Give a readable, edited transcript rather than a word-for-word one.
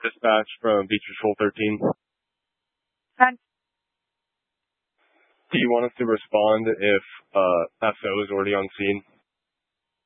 dispatch from Beach Patrol 13. And Do you want us to respond if FO is already on scene?